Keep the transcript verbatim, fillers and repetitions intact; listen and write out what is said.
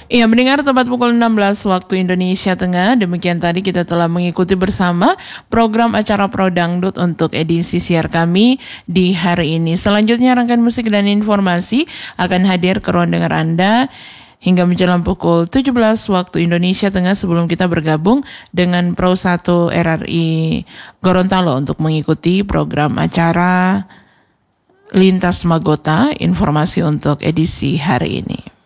Iya, mendengar tepat pukul enam belas waktu Indonesia Tengah. Demikian tadi kita telah mengikuti bersama program acara Pro Dangdut untuk edisi siar kami di hari ini. Selanjutnya rangkaian musik dan informasi akan hadir ke ruang dengar Anda hingga menjelang pukul tujuh belas waktu Indonesia Tengah sebelum kita bergabung dengan Pro satu R R I Gorontalo untuk mengikuti program acara Lintas Magota, informasi untuk edisi hari ini.